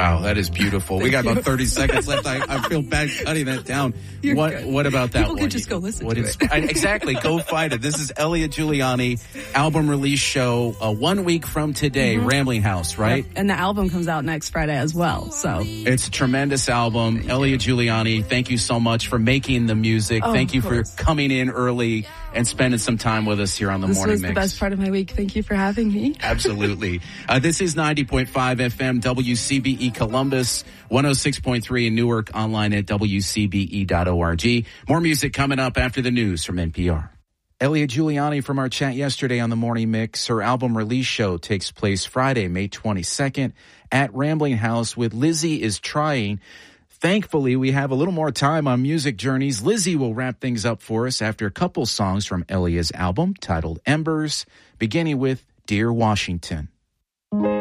Wow, that is beautiful. We got about 30 seconds left. I feel bad cutting that down. What about that People one? can just go listen to it. Exactly. Go find it. This is Elliot Giuliani album release show 1 week from today, Rambling House, right? Yep. And the album comes out next Friday as well. So it's a tremendous album. Elliot Giuliani, thank you so much for making the music. Thank you for coming in early and spending some time with us here on the Morning Mix. This was the best part of my week. Thank you for having me. Absolutely. This is 90.5 FM WCBE Columbus, 106.3 in Newark, online at WCBE.org. More music coming up after the news from NPR. Elliot Giuliani from our chat yesterday on the Morning Mix. Her album release show takes place Friday, May 22nd at Rambling House with Lizzie is Trying. Thankfully, we have a little more time on Music Journeys. Lizzie will wrap things up for us after a couple songs from Elliot's album titled Embers, beginning with Dear Washington.